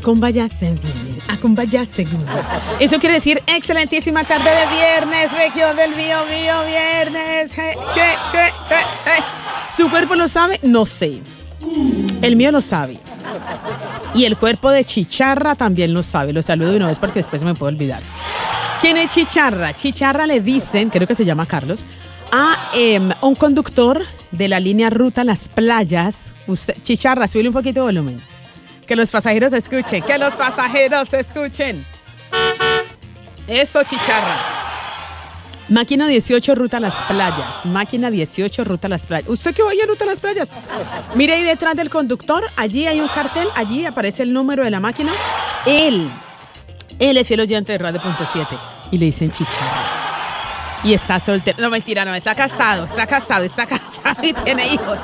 Acompañaste. Eso quiere decir excelentísima tarde de viernes, región del Biobío, viernes. ¿Su cuerpo lo sabe? No sé. El mío lo sabe. Y el cuerpo de Chicharra también lo sabe. Lo saludo de una vez porque después se me puede olvidar. ¿Quién es Chicharra? Chicharra le dicen, creo que se llama Carlos, a un conductor de la línea Ruta Las Playas. Chicharra, súbele un poquito de volumen. Que los pasajeros escuchen. Eso, Chicharra. Máquina 18, Ruta Las Playas. Máquina 18, Ruta Las Playas. ¿Usted qué vaya a Ruta Las Playas? Mire ahí detrás del conductor, allí hay un cartel, allí aparece el número de la máquina. Él es fiel oyente de Radio.7 y le dicen Chicharra. Y está soltero. No, mentira, no, está casado y tiene hijos.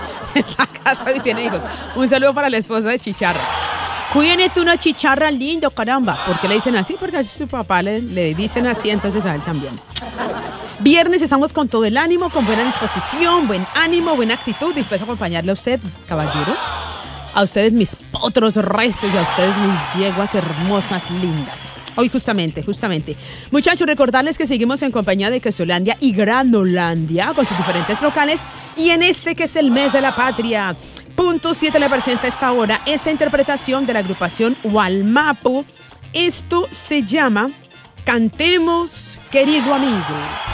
Un saludo para la esposa de Chicharra. Cuiden, es una chicharra lindo, caramba. ¿Por qué le dicen así? Porque así su papá le dicen así, entonces a él también. Viernes estamos con todo el ánimo, con buena disposición, buen ánimo, buena actitud, dispuesto a acompañarle a usted, caballero, a ustedes mis potros rezos y a ustedes mis yeguas hermosas, lindas. Hoy justamente. Muchachos, recordarles que seguimos en compañía de Quesolandia y Granolandia con sus diferentes locales y en este que es el mes de la patria. Punto 7 le presenta a esta hora esta interpretación de la agrupación Walmapu. Esto se llama Cantemos, querido amigo.